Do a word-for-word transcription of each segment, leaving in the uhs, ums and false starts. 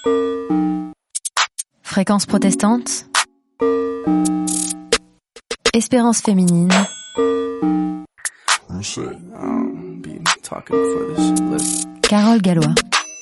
Fréquence protestante. Espérance féminine. Carole Gallois.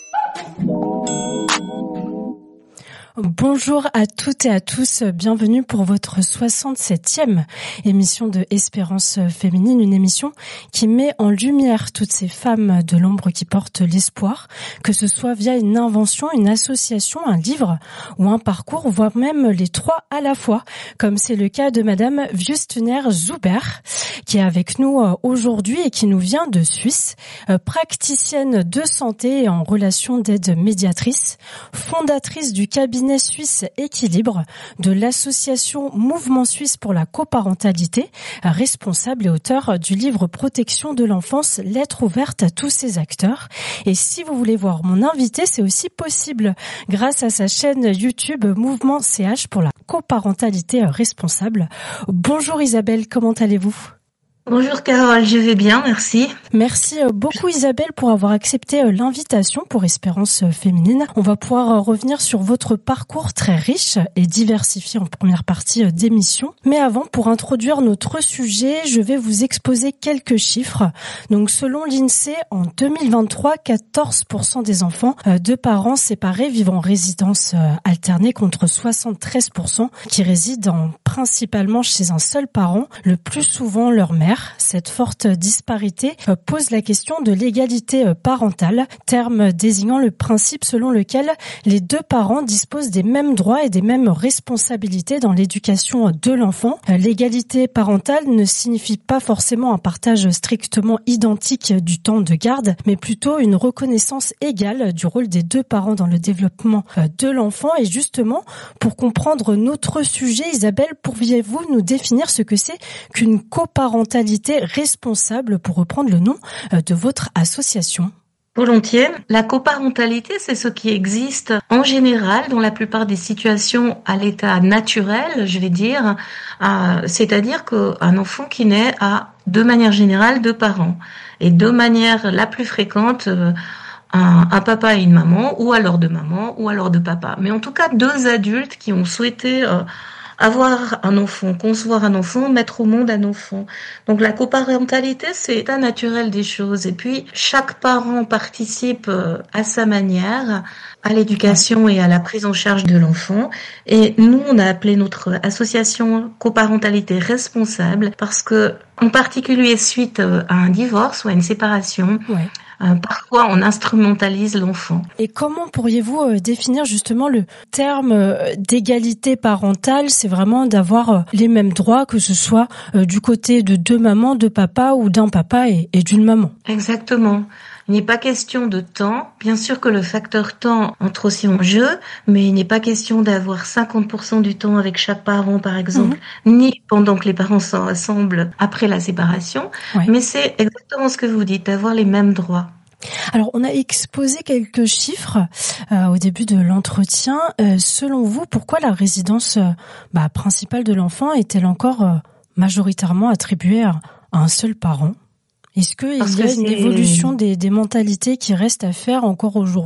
Bonjour à toutes et à tous, bienvenue pour votre soixante-septième émission de Espérance féminine, une émission qui met en lumière toutes ces femmes de l'ombre qui portent l'espoir, que ce soit via une invention, une association, un livre ou un parcours, voire même les trois à la fois, comme c'est le cas de Madame Wüstener Zuber, qui est avec nous aujourd'hui et qui nous vient de Suisse, praticienne de santé et en relation d'aide médiatrice, fondatrice du cabinet suisse Équilibre, de l'association Mouvement Suisse pour la coparentalité, responsable et auteur du livre Protection de l'enfance, lettre ouverte à tous ses acteurs. Et si vous voulez voir mon invité, c'est aussi possible grâce à sa chaîne YouTube Mouvement C H pour la coparentalité responsable. Bonjour Isabelle, comment allez-vous ? Bonjour Carole, je vais bien, merci. Merci beaucoup Isabelle pour avoir accepté l'invitation pour Espérance féminine. On va pouvoir revenir sur votre parcours très riche et diversifié en première partie d'émission. Mais avant, pour introduire notre sujet, je vais vous exposer quelques chiffres. Donc selon l'INSEE, en deux mille vingt-trois, quatorze pour cent des enfants de parents séparés vivent en résidence alternée contre soixante-treize pour cent qui résident principalement chez un seul parent, le plus souvent leur mère. Cette forte disparité pose la question de l'égalité parentale, terme désignant le principe selon lequel les deux parents disposent des mêmes droits et des mêmes responsabilités dans l'éducation de l'enfant. L'égalité parentale ne signifie pas forcément un partage strictement identique du temps de garde, mais plutôt une reconnaissance égale du rôle des deux parents dans le développement de l'enfant. Et justement, pour comprendre notre sujet, Isabelle, pourriez-vous nous définir ce que c'est qu'une coparentalité responsable, pour reprendre le nom de votre association? Volontiers. La coparentalité, c'est ce qui existe en général dans la plupart des situations à l'état naturel, je vais dire, euh, c'est-à-dire qu'un enfant qui naît a, de manière générale, deux parents. Et de manière la plus fréquente, euh, un, un papa et une maman, ou alors deux mamans, ou alors deux papas. Mais en tout cas, deux adultes qui ont souhaité euh, avoir un enfant, concevoir un enfant, mettre au monde un enfant. Donc la coparentalité, c'est l'état naturel des choses. Et puis, chaque parent participe à sa manière à l'éducation et à la prise en charge de l'enfant. Et nous, on a appelé notre association coparentalité responsable parce que, en particulier suite à un divorce ou à une séparation, ouais. Euh, parfois, on instrumentalise l'enfant. Et comment pourriez-vous euh, définir justement le terme euh, d'égalité parentale? C'est vraiment d'avoir euh, les mêmes droits, que ce soit euh, du côté de deux mamans, de papa ou d'un papa et, et d'une maman. Exactement. Il n'est pas question de temps. Bien sûr que le facteur temps entre aussi en jeu, mais il n'est pas question d'avoir cinquante pour cent du temps avec chaque parent, par exemple, mmh. ni pendant que les parents sont ensemble après la séparation. Ouais. Mais c'est exactement ce que vous dites, d'avoir les mêmes droits. Alors, on a exposé quelques chiffres euh, au début de l'entretien. Euh, selon vous, pourquoi la résidence euh, bah, principale de l'enfant est-elle encore euh, majoritairement attribuée à, à un seul parent ? Est-ce qu'il y a une c'est... évolution des, des mentalités qui reste à faire encore aujourd'hui ?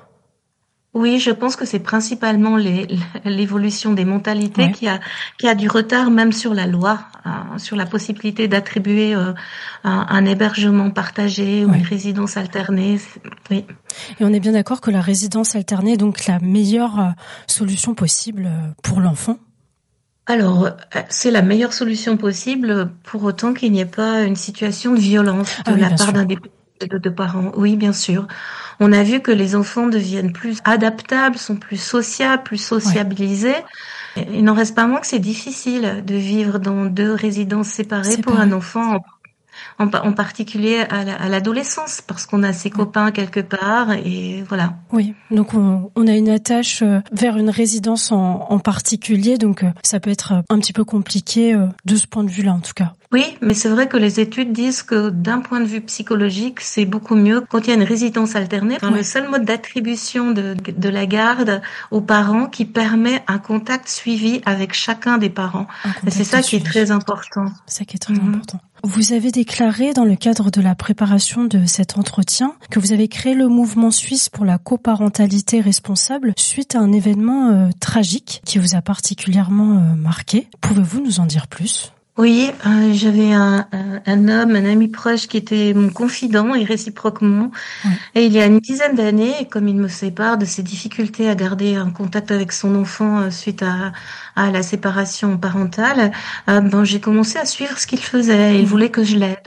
Oui, je pense que c'est principalement les, l'évolution des mentalités ouais. qui a qui a du retard même sur la loi, euh, sur la possibilité d'attribuer euh, un, un hébergement partagé ou ouais. une résidence alternée. Oui. Et on est bien d'accord que la résidence alternée est donc la meilleure euh, solution possible pour l'enfant ? Alors, c'est la meilleure solution possible pour autant qu'il n'y ait pas une situation de violence de ah oui, la part sûr. d'un des de, de parents. Oui, bien sûr. On a vu que les enfants deviennent plus adaptables, sont plus sociables, plus sociabilisés. Ouais. Il n'en reste pas moins que c'est difficile de vivre dans deux résidences séparées c'est pour pareil. un enfant, en, en particulier à, la, à l'adolescence, parce qu'on a ses copains quelque part et voilà. Oui, donc on, on a une attache vers une résidence en, en particulier, donc ça peut être un petit peu compliqué de ce point de vue-là en tout cas. Oui, mais c'est vrai que les études disent que d'un point de vue psychologique, c'est beaucoup mieux quand il y a une résidence alternée. Enfin, ouais. Le seul mode d'attribution de, de la garde aux parents qui permet un contact suivi avec chacun des parents. Et c'est ça qui est très important. C'est ça qui est très mmh. important. Vous avez déclaré dans le cadre de la préparation de cet entretien que vous avez créé le mouvement suisse pour la coparentalité responsable suite à un événement euh, tragique qui vous a particulièrement euh, marqué. Pouvez-vous nous en dire plus ? Oui, euh, j'avais un, un, un homme, un ami proche qui était mon confident et réciproquement. Ouais. Et il y a une dizaine d'années, comme il me sépare de ses difficultés à garder un contact avec son enfant euh, suite à, à la séparation parentale, euh, ben, j'ai commencé à suivre ce qu'il faisait. Il mmh. voulait que je l'aide.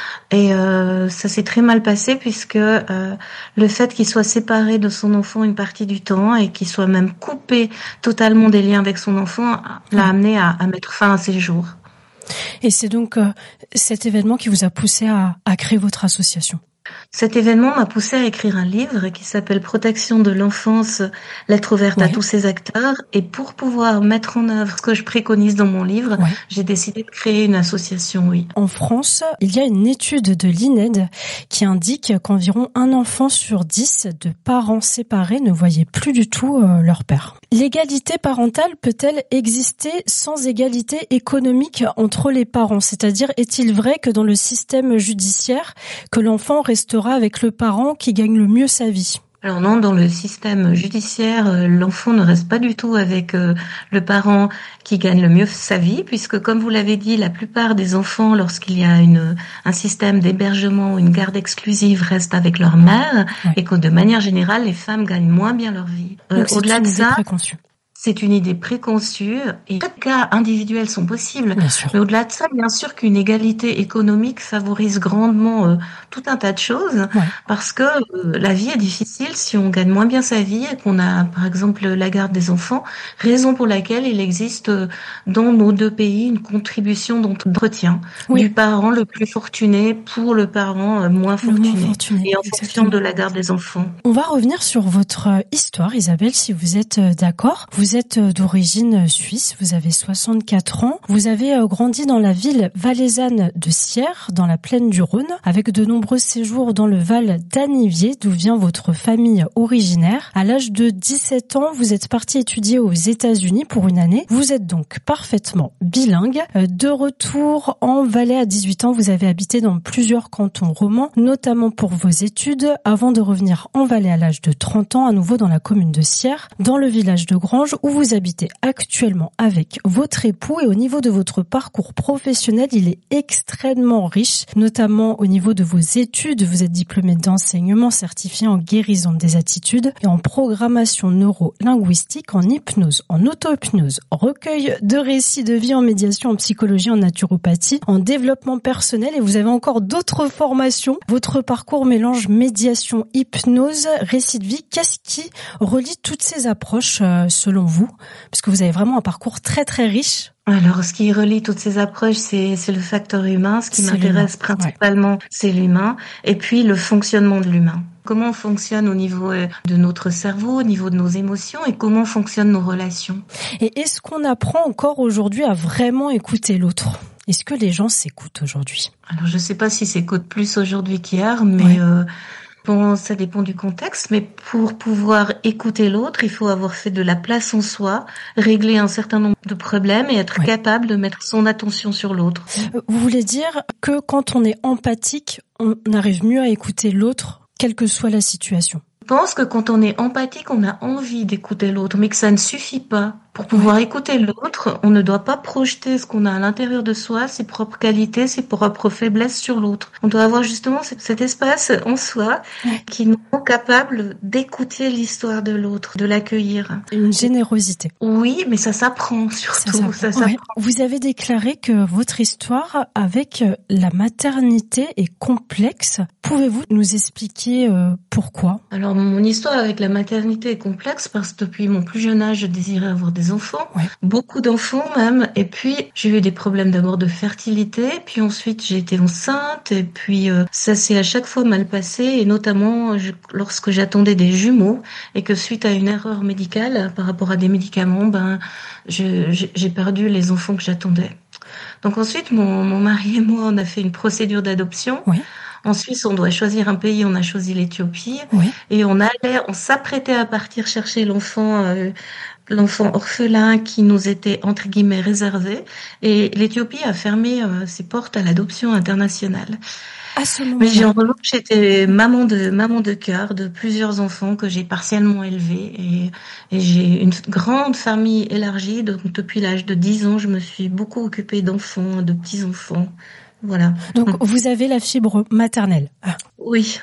Et euh, ça s'est très mal passé puisque euh, le fait qu'il soit séparé de son enfant une partie du temps et qu'il soit même coupé totalement des liens avec son enfant l'a amené à, à mettre fin à ses jours. Et c'est donc euh, cet événement qui vous a poussé à, à créer votre association. Cet événement m'a poussé à écrire un livre qui s'appelle Protection de l'enfance, lettre ouverte ouais. à tous ses acteurs. Et pour pouvoir mettre en œuvre ce que je préconise dans mon livre, ouais. j'ai décidé de créer une association, oui. En France, il y a une étude de l'I N E D qui indique qu'environ un enfant sur dix de parents séparés ne voyaient plus du tout euh, leur père. L'égalité parentale peut-elle exister sans égalité économique entre les parents ? C'est-à-dire, est-il vrai que dans le système judiciaire, que l'enfant restera avec le parent qui gagne le mieux sa vie ? Alors non, dans le système judiciaire, l'enfant ne reste pas du tout avec euh, le parent qui gagne le mieux sa vie, puisque comme vous l'avez dit, la plupart des enfants, lorsqu'il y a une, un système d'hébergement ou une garde exclusive, restent avec leur mère, ouais. et que de manière générale, les femmes gagnent moins bien leur vie. Euh, au-delà de ça, préconçue. C'est une idée préconçue et les cas individuels sont possibles. Mais au-delà de ça, bien sûr qu'une égalité économique favorise grandement euh, tout un tas de choses ouais. parce que euh, la vie est difficile si on gagne moins bien sa vie et qu'on a, par exemple, la garde des enfants, raison pour laquelle il existe euh, dans nos deux pays une contribution d'entretien oui. du parent le plus fortuné pour le parent euh, moins fortuné, moins fortuné et en fonction de la garde des enfants. On va revenir sur votre histoire, Isabelle, si vous êtes d'accord. Vous Vous êtes d'origine suisse, vous avez soixante-quatre ans. Vous avez grandi dans la ville valaisanne de Sierre, dans la plaine du Rhône, avec de nombreux séjours dans le Val d'Anniviers, d'où vient votre famille originaire. À l'âge de dix-sept ans, vous êtes parti étudier aux États-Unis pour une année. Vous êtes donc parfaitement bilingue. De retour en Valais à dix-huit ans, vous avez habité dans plusieurs cantons romans, notamment pour vos études, avant de revenir en Valais à l'âge de trente ans, à nouveau dans la commune de Sierre, dans le village de Granges, où vous habitez actuellement avec votre époux. Et au niveau de votre parcours professionnel, il est extrêmement riche, notamment au niveau de vos études. Vous êtes diplômé d'enseignement certifié en guérison des attitudes et en programmation neuro-linguistique, en hypnose, en auto-hypnose, recueil de récits de vie, en médiation, en psychologie, en naturopathie, en développement personnel, et vous avez encore d'autres formations. Votre parcours mélange médiation, hypnose, récit de vie. Qu'est-ce qui relie toutes ces approches euh, selon vous, parce que vous avez vraiment un parcours très très riche? Alors, ce qui relie toutes ces approches, c'est, c'est le facteur humain. Ce qui c'est m'intéresse l'humain. principalement, ouais. c'est l'humain, et puis le fonctionnement de l'humain. Comment on fonctionne au niveau de notre cerveau, au niveau de nos émotions, et comment fonctionnent nos relations. Et est-ce qu'on apprend encore aujourd'hui à vraiment écouter l'autre ? Est-ce que les gens s'écoutent aujourd'hui ? Alors, je ne sais pas s'ils s'écoutent plus aujourd'hui qu'hier, mais... Ouais. Euh, Bon, ça dépend du contexte, mais pour pouvoir écouter l'autre, il faut avoir fait de la place en soi, régler un certain nombre de problèmes et être oui. capable de mettre son attention sur l'autre. Vous voulez dire que quand on est empathique, on arrive mieux à écouter l'autre, quelle que soit la situation ? Je pense que quand on est empathique, on a envie d'écouter l'autre, mais que ça ne suffit pas. Pour pouvoir écouter l'autre, on ne doit pas projeter ce qu'on a à l'intérieur de soi, ses propres qualités, ses propres faiblesses sur l'autre. On doit avoir justement cet espace en soi qui nous rend capable d'écouter l'histoire de l'autre, de l'accueillir. Une générosité. Oui, mais ça s'apprend surtout. Ça s'apprend. Ça s'apprend. Ouais. Vous avez déclaré que votre histoire avec la maternité est complexe. Pouvez-vous nous expliquer euh, pourquoi ? Alors, mon histoire avec la maternité est complexe parce que depuis mon plus jeune âge, je désirais avoir des enfants, ouais. beaucoup d'enfants même, et puis j'ai eu des problèmes d'abord de fertilité, puis ensuite j'ai été enceinte, et puis euh, ça s'est à chaque fois mal passé, et notamment je, lorsque j'attendais des jumeaux, et que suite à une erreur médicale par rapport à des médicaments, ben je, j'ai, j'ai perdu les enfants que j'attendais. Donc ensuite, mon, mon mari et moi, on a fait une procédure d'adoption. Oui. En Suisse, on doit choisir un pays. On a choisi l'Éthiopie. Oui. Et on allait, on s'apprêtait à partir chercher l'enfant euh, l'enfant orphelin qui nous était entre guillemets réservé, et l'Éthiopie a fermé euh, ses portes à l'adoption internationale. À ce moment-là. Mais j'ai en revanche, j'étais maman de maman de cœur de plusieurs enfants que j'ai partiellement élevés, et, et j'ai une grande famille élargie. Donc depuis l'âge de dix ans, je me suis beaucoup occupée d'enfants, de petits-enfants. Voilà. Donc vous avez la fibre maternelle. Ah. Oui.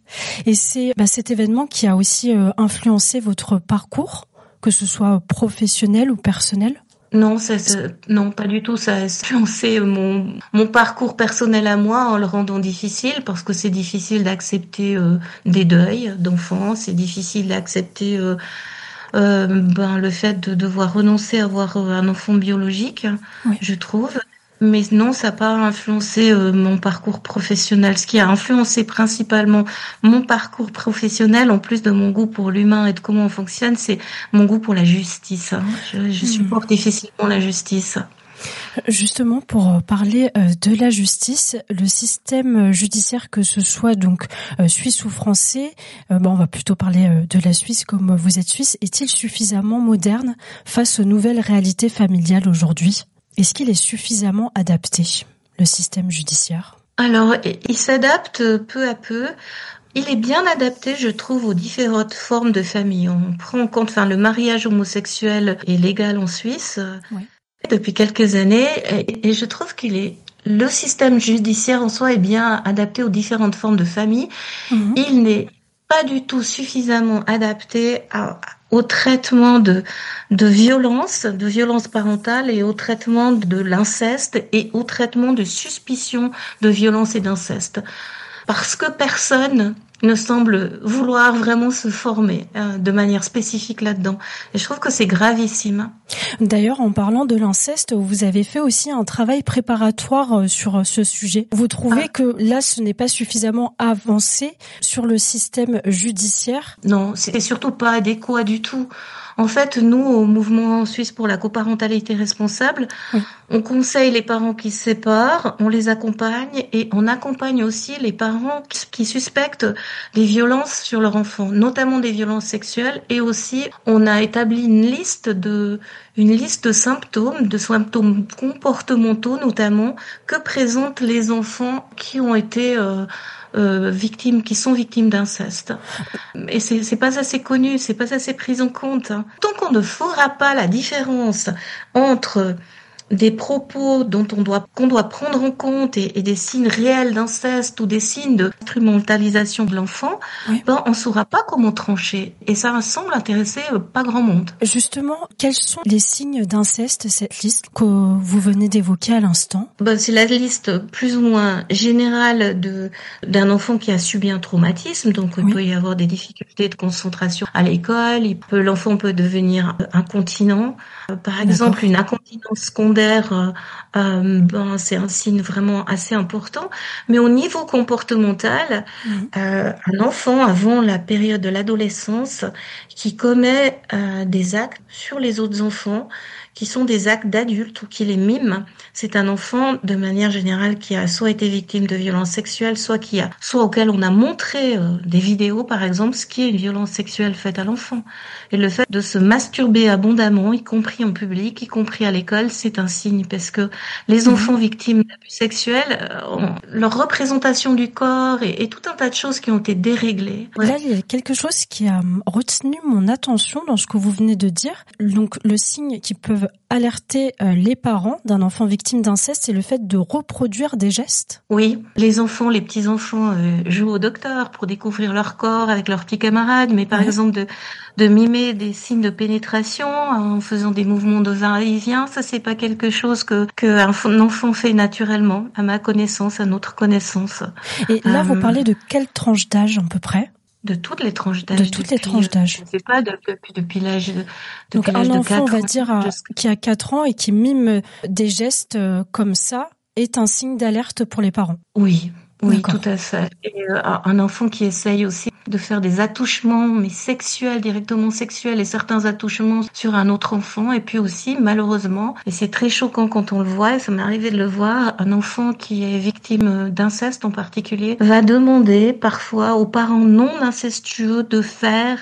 Et c'est bah, cet événement qui a aussi euh, influencé votre parcours, que ce soit professionnel ou personnel? Non, ça, ça, non, pas du tout. Ça a influencé mon, mon parcours personnel à moi en le rendant difficile, parce que c'est difficile d'accepter euh, des deuils d'enfants, c'est difficile d'accepter euh, euh, ben, le fait de devoir renoncer à avoir un enfant biologique, oui. Je trouve. Mais non, ça n'a pas influencé euh, mon parcours professionnel. Ce qui a influencé principalement mon parcours professionnel, en plus de mon goût pour l'humain et de comment on fonctionne, c'est mon goût pour la justice. Je, je supporte mmh. difficilement la justice. Justement, pour parler de la justice, le système judiciaire, que ce soit donc suisse ou français, bon, on va plutôt parler de la Suisse comme vous êtes suisse, est-il suffisamment moderne face aux nouvelles réalités familiales aujourd'hui ? Est-ce qu'il est suffisamment adapté, le système judiciaire ? Alors, il s'adapte peu à peu. Il est bien adapté, je trouve, aux différentes formes de famille. On prend en compte, enfin, le mariage homosexuel est légal en Suisse oui. depuis quelques années, et je trouve qu'il est le système judiciaire en soi est bien adapté aux différentes formes de famille. Mmh. Il n'est pas du tout suffisamment adapté à au traitement de de violence, de violence parentale, et au traitement de l'inceste, et au traitement de suspicion de violence et d'inceste. Parce que personne ne semble vouloir vraiment se former euh, de manière spécifique là-dedans. Et je trouve que c'est gravissime. D'ailleurs, en parlant de l'inceste, vous avez fait aussi un travail préparatoire sur ce sujet. Vous trouvez ah. que là, ce n'est pas suffisamment avancé sur le système judiciaire ? Non, c'est surtout pas adéquat du tout. En fait, nous, au Mouvement Suisse pour la coparentalité responsable, oui. on conseille les parents qui se séparent, on les accompagne, et on accompagne aussi les parents qui suspectent des violences sur leur enfant, notamment des violences sexuelles, et aussi on a établi une liste de une liste de symptômes, de symptômes comportementaux notamment, que présentent les enfants qui ont été euh, Euh, victimes, qui sont victimes d'inceste. Et c'est, c'est pas assez connu, c'est pas assez pris en compte. Tant qu'on ne fera pas la différence entre des propos dont on doit, qu'on doit prendre en compte et, et des signes réels d'inceste ou des signes d'instrumentalisation de l'enfant, oui. ben, on saura pas comment trancher. Et ça semble intéresser pas grand monde. Justement, quels sont les signes d'inceste, cette liste que vous venez d'évoquer à l'instant? Ben, c'est la liste plus ou moins générale de, d'un enfant qui a subi un traumatisme. Donc, il oui. peut y avoir des difficultés de concentration à l'école. Il peut, l'enfant peut devenir incontinent. Par exemple, D'accord. une incontinence secondaire, euh, euh, ben, c'est un signe vraiment assez important. Mais au niveau comportemental, mmh. euh, un enfant avant la période de l'adolescence qui commet euh, des actes sur les autres enfants, qui sont des actes d'adultes ou qui les miment, c'est un enfant de manière générale qui a soit été victime de violences sexuelles, soit qui a, soit auquel on a montré euh, des vidéos, par exemple, ce qui est une violence sexuelle faite à l'enfant. Et le fait de se masturber abondamment, y compris en public, y compris à l'école, c'est un signe, parce que les enfants mmh. victimes d'abus sexuels, euh, ont leur représentation du corps et, et tout un tas de choses qui ont été déréglées. Ouais. Là, il y a quelque chose qui a retenu mon attention dans ce que vous venez de dire. Donc, le signe qui peuvent alerter euh, les parents d'un enfant victime d'inceste, c'est le fait de reproduire des gestes. Oui, les enfants, les petits-enfants euh, jouent au docteur pour découvrir leur corps avec leurs petits camarades, mais par ouais. exemple de, de mimer des signes de pénétration en faisant des mouvements de va-et-vient, ça c'est pas quelque chose que qu'un enfant fait naturellement, à ma connaissance, à notre connaissance. Et là, euh, vous parlez de quelle tranche d'âge à peu près ? De toutes les tranches d'âge. De toutes depuis, les tranches d'âge. Je ne sais pas, depuis, depuis l'âge de Donc l'âge un enfant, on va dire, à, jusqu'à... qui a quatre ans et qui mime des gestes comme ça est un signe d'alerte pour les parents. Oui, oui, D'accord. tout à fait. Et euh, un enfant qui essaye aussi de faire des attouchements, mais sexuels, directement sexuels, et certains attouchements sur un autre enfant. Et puis aussi, malheureusement, et c'est très choquant quand on le voit, et ça m'est arrivé de le voir, un enfant qui est victime d'inceste en particulier va demander parfois aux parents non incestueux de faire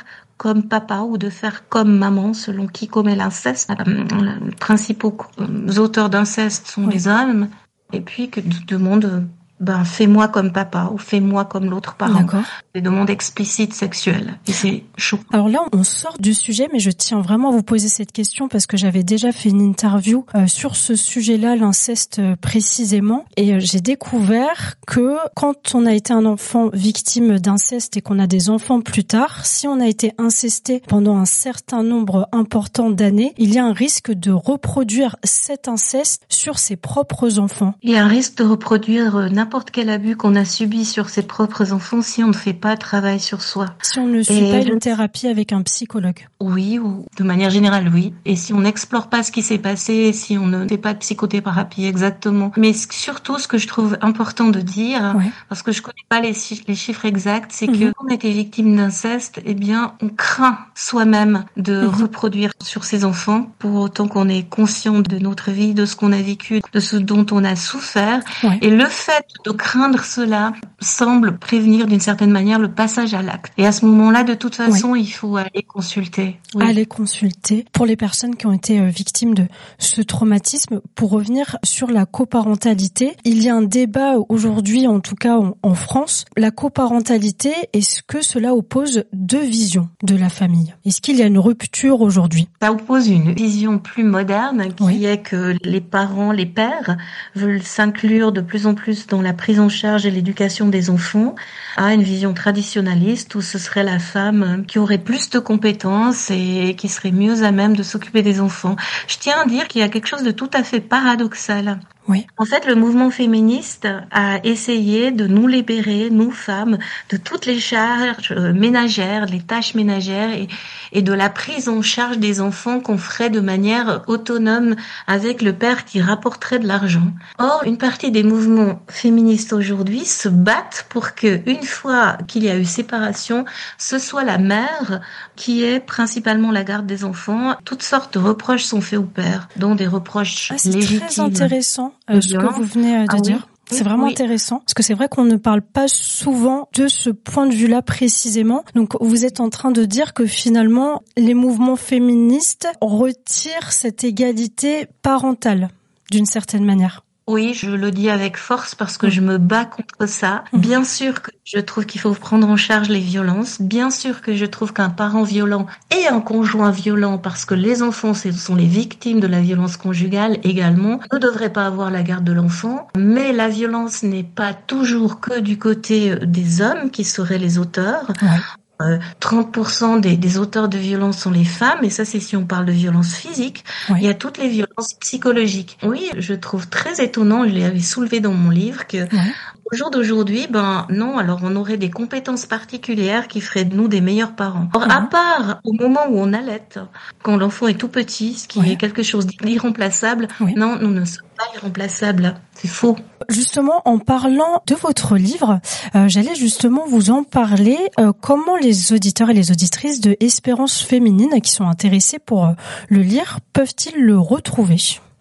comme papa ou de faire comme maman, selon qui commet l'inceste. Les principaux auteurs d'inceste sont oui. les hommes, et puis que demande ben fais-moi comme papa ou fais-moi comme l'autre parent. D'accord. Des demandes explicites sexuelles. Et c'est chaud. Alors là, on sort du sujet, mais je tiens vraiment à vous poser cette question parce que j'avais déjà fait une interview euh, sur ce sujet-là, l'inceste euh, précisément, et euh, j'ai découvert que quand on a été un enfant victime d'inceste et qu'on a des enfants plus tard, si on a été incesté pendant un certain nombre important d'années, il y a un risque de reproduire cet inceste sur ses propres enfants. Il y a un risque de reproduire euh, n'importe quel abus qu'on a subi sur ses propres enfants si on ne fait pas de travail sur soi. Si on ne suit et pas une thérapie avec un psychologue. Oui, ou de manière générale, oui. Et si on n'explore pas ce qui s'est passé, si on ne fait pas de psychothérapie exactement. Mais surtout, ce que je trouve important de dire, ouais. parce que je connais pas les, les chiffres exacts, c'est mm-hmm. que quand on a été victime d'inceste, eh bien, on craint soi-même de mm-hmm. reproduire sur ses enfants, pour autant qu'on est conscient de notre vie, de ce qu'on a vécu, de ce dont on a souffert. Ouais. Et le fait de craindre cela semble prévenir d'une certaine manière le passage à l'acte. Et à ce moment-là, de toute façon, oui. il faut aller consulter. Oui. Aller consulter. Pour les personnes qui ont été victimes de ce traumatisme, pour revenir sur la coparentalité, il y a un débat aujourd'hui, en tout cas en, en France. La coparentalité, est-ce que cela oppose deux visions de la famille? Est-ce qu'il y a une rupture aujourd'hui? Ça oppose une vision plus moderne qui oui. est que les parents, les pères, veulent s'inclure de plus en plus dans la prise en charge et l'éducation des enfants, à une vision traditionnaliste où ce serait la femme qui aurait plus de compétences et qui serait mieux à même de s'occuper des enfants. Je tiens à dire qu'il y a quelque chose de tout à fait paradoxal. Oui. En fait, le mouvement féministe a essayé de nous libérer, nous femmes, de toutes les charges ménagères, les tâches ménagères et, et de la prise en charge des enfants qu'on ferait de manière autonome avec le père qui rapporterait de l'argent. Or, une partie des mouvements féministes aujourd'hui se battent pour que, une fois qu'il y a eu séparation, ce soit la mère qui est principalement la garde des enfants. Toutes sortes de reproches sont faits au père, dont des reproches ah, c'est légitimes. C'est très intéressant. Euh, ce que vous venez de ah, dire. Oui. C'est vraiment oui. intéressant parce que c'est vrai qu'on ne parle pas souvent de ce point de vue-là précisément. Donc vous êtes en train de dire que finalement les mouvements féministes retirent cette égalité parentale d'une certaine manière. Oui, je le dis avec force parce que je me bats contre ça. Bien sûr que je trouve qu'il faut prendre en charge les violences. Bien sûr que je trouve qu'un parent violent et un conjoint violent, parce que les enfants ce sont les victimes de la violence conjugale également, ne devraient pas avoir la garde de l'enfant. Mais la violence n'est pas toujours que du côté des hommes qui seraient les auteurs. Ouais. Euh, trente pour cent des, des auteurs de violences sont les femmes, et ça c'est si on parle de violences physiques. Oui. Il y a toutes les violences psychologiques. Oui, je trouve très étonnant, je l'avais soulevé dans mon livre, que oui. au jour d'aujourd'hui, ben non, alors on aurait des compétences particulières qui feraient de nous des meilleurs parents. Or, oui. à part au moment où on allaite, quand l'enfant est tout petit, ce qui oui. est quelque chose d'irremplaçable, oui. non, nous ne sommes pas irremplaçables. C'est faux. Justement, en parlant de votre livre, euh, j'allais justement vous en parler. Euh, comment les auditeurs et les auditrices de Espérance Féminine qui sont intéressés pour euh, le lire peuvent-ils le retrouver?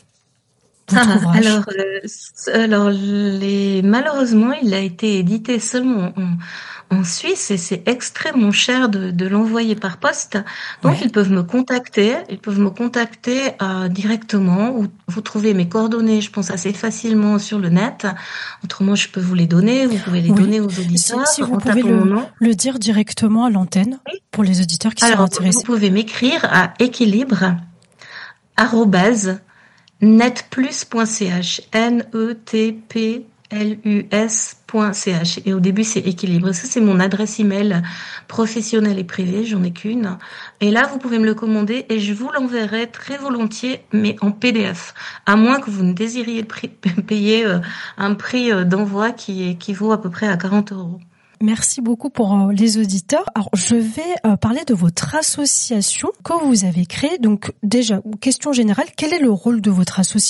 Ah, alors, euh, alors les, malheureusement, il a été édité seulement en, en Suisse et c'est extrêmement cher de, de l'envoyer par poste. Donc, ouais. ils peuvent me contacter. Ils peuvent me contacter euh, directement. Ou vous trouvez mes coordonnées, je pense, assez facilement sur le net. Autrement, je peux vous les donner. Vous pouvez les oui. donner aux auditeurs. Si, si vous pouvez le, le dire directement à l'antenne oui. pour les auditeurs qui alors, sont intéressés. Vous pouvez m'écrire à équilibre arrobase netplus point c h, N E T P L U S point c h. Et au début, c'est équilibre. Ça, c'est mon adresse email professionnelle et privée. J'en ai qu'une. Et là, vous pouvez me le commander et je vous l'enverrai très volontiers, mais en P D F. À moins que vous ne désiriez payer un prix d'envoi qui équivaut à peu près à quarante euros. Merci beaucoup pour euh, les auditeurs. Alors, je vais euh, parler de votre association que vous avez créée. Donc, déjà, question générale, quel est le rôle de votre association ?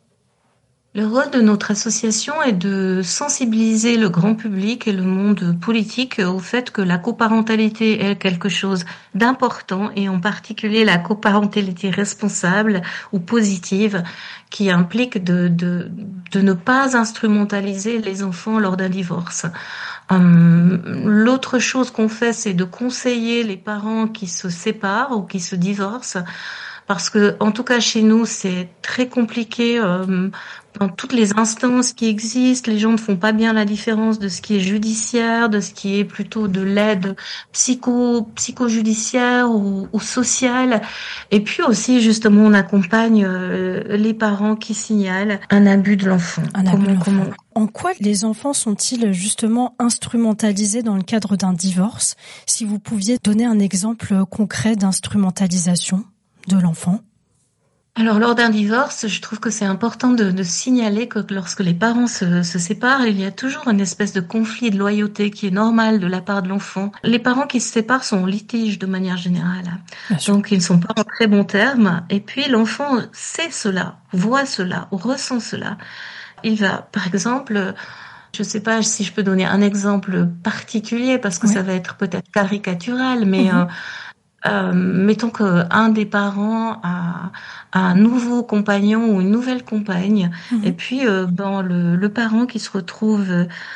Le rôle de notre association est de sensibiliser le grand public et le monde politique au fait que la coparentalité est quelque chose d'important, et en particulier la coparentalité responsable ou positive, qui implique de, de, de ne pas instrumentaliser les enfants lors d'un divorce. Hum, l'autre chose qu'on fait, c'est de conseiller les parents qui se séparent ou qui se divorcent, parce que, en tout cas, chez nous, c'est très compliqué. Euh, dans toutes les instances qui existent, les gens ne font pas bien la différence de ce qui est judiciaire, de ce qui est plutôt de l'aide psycho, psychojudiciaire ou, ou sociale. Et puis aussi, justement, on accompagne euh, les parents qui signalent un abus de l'enfant. Un abus de l'enfant. Comment... En quoi les enfants sont-ils justement instrumentalisés dans le cadre d'un divorce? Si vous pouviez donner un exemple concret d'instrumentalisation de l'enfant. Alors, lors d'un divorce, je trouve que c'est important de, de signaler que lorsque les parents se, se séparent, il y a toujours une espèce de conflit de loyauté qui est normal de la part de l'enfant. Les parents qui se séparent sont en litige de manière générale. Donc, ils ne sont pas en très bons termes. Et puis, l'enfant sait cela, voit cela, ressent cela. Il va, par exemple... Je ne sais pas si je peux donner un exemple particulier parce que oui. ça va être peut-être caricatural, mais... Mm-hmm. Euh, Euh, mettons qu'un des parents a, a un nouveau compagnon ou une nouvelle compagne, mmh. et puis euh, ben, le, le parent qui se retrouve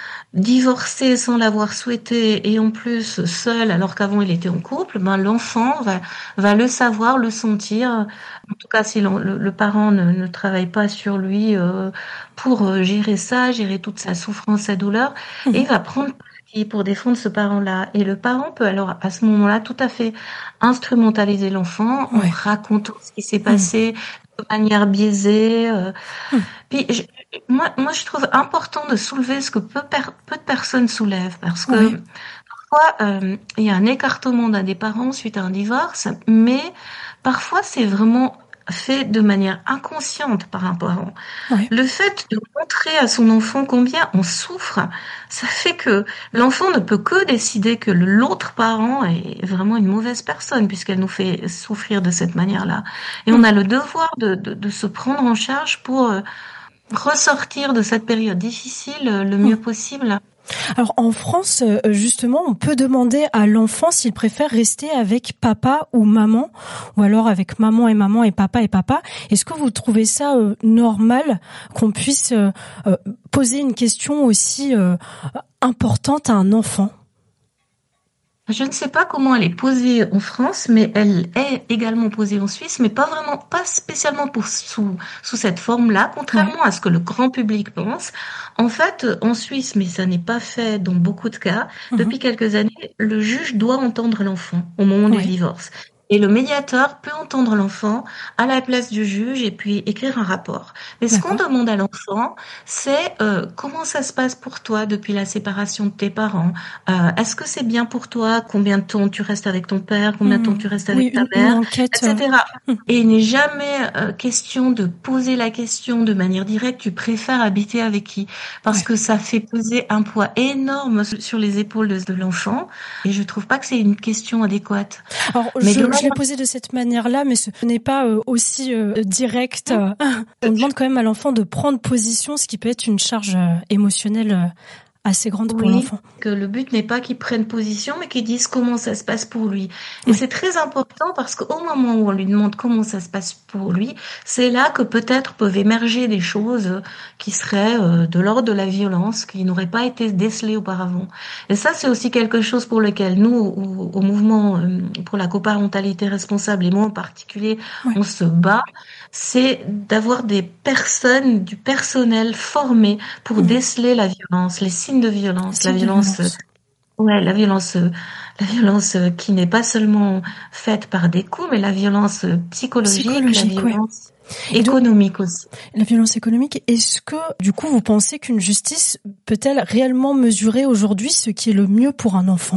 divorcé sans l'avoir souhaité et en plus seul alors qu'avant il était en couple, ben l'enfant va, va le savoir, le sentir. En tout cas, si le, le parent ne, ne travaille pas sur lui euh, pour gérer ça, gérer toute sa souffrance, sa douleur, mmh. et il va prendre pour défendre ce parent-là. Et le parent peut alors, à ce moment-là, tout à fait instrumentaliser l'enfant en ouais. racontant ce qui s'est passé mmh. de manière biaisée. Euh. Mmh. Puis, je, moi, moi, je trouve important de soulever ce que peu, per, peu de personnes soulèvent, parce que oui. parfois, euh, il y a un écartement d'un des parents suite à un divorce, mais parfois, c'est vraiment fait de manière inconsciente par un parent. Ouais. Le fait de montrer à son enfant combien on souffre, ça fait que l'enfant ne peut que décider que l'autre parent est vraiment une mauvaise personne puisqu'elle nous fait souffrir de cette manière-là. Et mmh. on a le devoir de, de, de se prendre en charge pour euh, ressortir de cette période difficile euh, le mieux mmh. possible. Alors en France, justement, on peut demander à l'enfant s'il préfère rester avec papa ou maman, ou alors avec maman et maman et papa et papa. Est-ce que vous trouvez ça euh, normal qu'on puisse euh, poser une question aussi euh, importante à un enfant ? Je ne sais pas comment elle est posée en France, mais elle est également posée en Suisse, mais pas vraiment, pas spécialement pour, sous, sous cette forme-là, contrairement ouais. à ce que le grand public pense. En fait, en Suisse, mais ça n'est pas fait dans beaucoup de cas, mmh. depuis quelques années, le juge doit entendre l'enfant au moment ouais. du divorce. Et le médiateur peut entendre l'enfant à la place du juge et puis écrire un rapport. Mais ce qu'on demande à l'enfant, c'est euh, comment ça se passe pour toi depuis la séparation de tes parents. Euh, est-ce que c'est bien pour toi? Combien de temps tu restes avec ton père? Combien de temps tu restes avec oui, ta une, mère? une enquête, et cetera. Euh... Et il n'est jamais euh, question de poser la question de manière directe. Tu préfères habiter avec qui? Parce ouais. que ça fait peser un poids énorme sur les épaules de, de l'enfant. Et je trouve pas que c'est une question adéquate. Alors, Mais je, je l'ai posé de cette manière-là, mais ce n'est pas euh, aussi euh, direct. Euh, on demande quand même à l'enfant de prendre position, ce qui peut être une charge euh, émotionnelle euh, assez grande pour oui, l'enfant. Que le but n'est pas qu'il prenne position, mais qu'il dise comment ça se passe pour lui. Et oui. c'est très important parce qu'au moment où on lui demande comment ça se passe pour lui, c'est là que peut-être peuvent émerger des choses qui seraient euh, de l'ordre de la violence, qui n'auraient pas été décelées auparavant. Et ça, c'est aussi quelque chose pour lequel nous, au, au mouvement euh, pour la coparentalité responsable, et moi en particulier, oui. on se bat, c'est d'avoir des personnes, du personnel formé pour mmh. déceler la violence, les signes de violence, la violence, violence, ouais, la violence, la violence qui n'est pas seulement faite par des coups, mais la violence psychologique, psychologique la violence ouais. économique donc, aussi. La violence économique. Est-ce que, du coup, vous pensez qu'une justice peut-elle réellement mesurer aujourd'hui ce qui est le mieux pour un enfant ?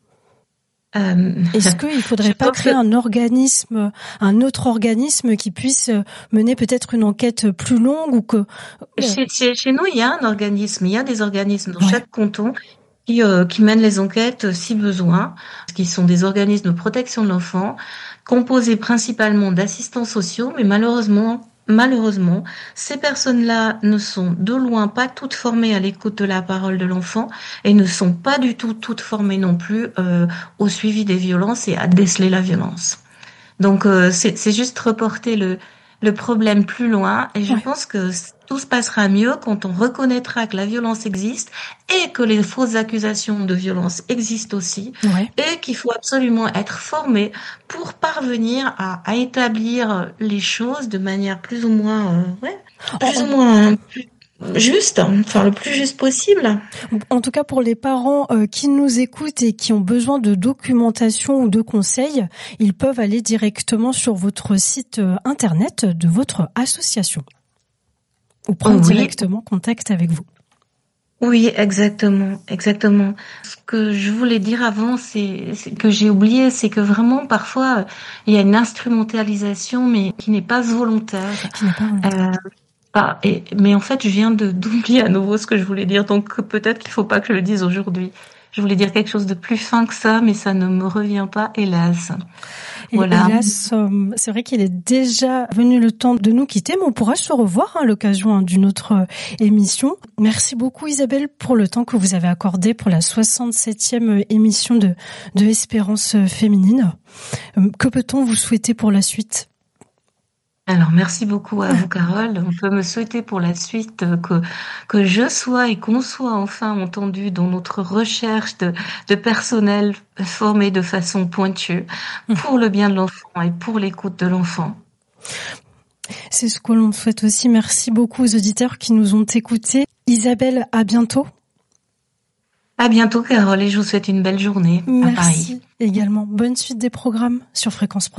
Euh, Est-ce qu'il ne faudrait pas créer que... un organisme, un autre organisme qui puisse mener peut-être une enquête plus longue ou que chez, chez, chez nous il y a un organisme, il y a des organismes dans ouais. chaque canton qui, euh, qui mènent les enquêtes si besoin, qui sont des organismes de protection de l'enfant, composés principalement d'assistants sociaux, mais malheureusement Malheureusement, ces personnes-là ne sont de loin pas toutes formées à l'écoute de la parole de l'enfant et ne sont pas du tout toutes formées non plus euh, au suivi des violences et à déceler la violence. Donc euh, c'est, c'est juste reporter le, le problème plus loin. Et je Ouais. pense que tout se passera mieux quand on reconnaîtra que la violence existe et que les fausses accusations de violence existent aussi. Ouais. Et qu'il faut absolument être formé pour parvenir à, à établir les choses de manière plus ou moins, euh, ouais, plus En- ou moins plus juste, enfin le plus juste possible. En tout cas, pour les parents euh, qui nous écoutent et qui ont besoin de documentation ou de conseils, ils peuvent aller directement sur votre site euh, internet de votre association ou prendre Oui. directement contact avec vous. Oui, exactement, exactement. Ce que je voulais dire avant, c'est, c'est que j'ai oublié, c'est que vraiment parfois il y a une instrumentalisation, mais qui n'est pas volontaire. Qui n'est pas Euh, ah, et, mais en fait, je viens de d'oublier à nouveau ce que je voulais dire, donc peut-être qu'il faut pas que je le dise aujourd'hui. Je voulais dire quelque chose de plus fin que ça, mais ça ne me revient pas, hélas. Et Voilà. hélas, euh, c'est vrai qu'il est déjà venu le temps de nous quitter, mais on pourra se revoir à l'occasion hein, d'une autre euh, émission. Merci beaucoup Isabelle pour le temps que vous avez accordé pour la soixante-septième émission de, de Espérance féminine. Euh, que peut-on vous souhaiter pour la suite ? Alors, merci beaucoup à vous, Carole. On peut me souhaiter pour la suite que, que je sois et qu'on soit enfin entendu dans notre recherche de, de personnel formé de façon pointue pour le bien de l'enfant et pour l'écoute de l'enfant. C'est ce que l'on souhaite aussi. Merci beaucoup aux auditeurs qui nous ont écoutés. Isabelle, à bientôt. À bientôt, Carole, et je vous souhaite une belle journée à Paris. Merci également. Bonne suite des programmes sur Fréquence Protestante.